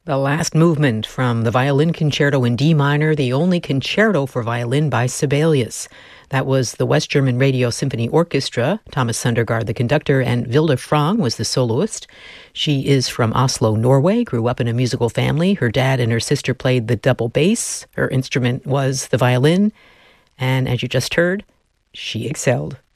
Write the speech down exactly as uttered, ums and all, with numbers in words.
The last movement from the Violin Concerto in D minor, the only concerto for violin by Sibelius. That was the West German Radio Symphony Orchestra, Thomas Sundergaard the conductor, and Vilde Frang was the soloist. She is from Oslo, Norway, grew up in a musical family. Her dad and her sister played the double bass. Her instrument was the violin. And as you just heard, she excelled.